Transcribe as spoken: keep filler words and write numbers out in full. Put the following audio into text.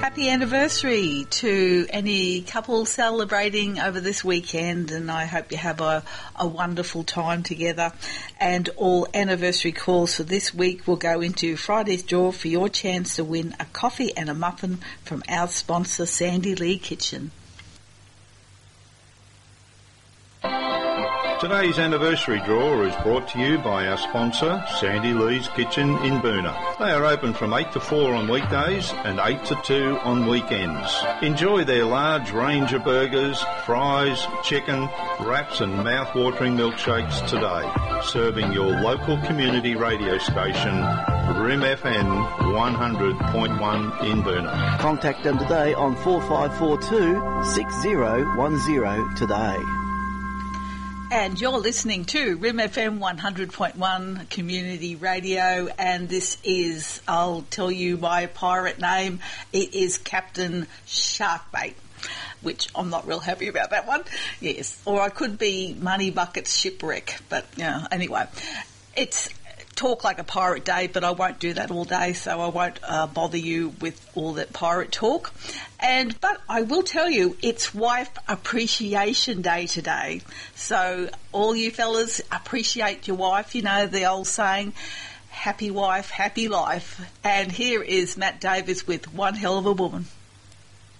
Happy anniversary to any couple celebrating over this weekend, and I hope you have a, a wonderful time together. And all anniversary calls for this week will go into Friday's draw for your chance to win a coffee and a muffin from our sponsor, Sandy Lee Kitchen. Today's anniversary draw is brought to you by our sponsor, Sandy Lee's Kitchen in Boonah. They are open from eight to four on weekdays and eight to two on weekends. Enjoy their large range of burgers, fries, chicken, wraps and mouth-watering milkshakes today. Serving your local community radio station, R I M F M one hundred point one in Boonah. Contact them today on four five four two, six zero one zero today. And you're listening to R I M F M one hundred point one Community Radio, and this is, I'll tell you my pirate name, it is Captain Sharkbait, which I'm not real happy about that one. Yes, or I could be Money Bucket's Shipwreck, but you know, anyway, it's talk like a pirate day, but I won't do that all day, so I won't uh, bother you with all that pirate talk. And but I will tell you, it's Wife Appreciation Day today, so all you fellas appreciate your wife. You know the old saying, happy wife, happy life. And here is Matt Davis with One Hell of a Woman.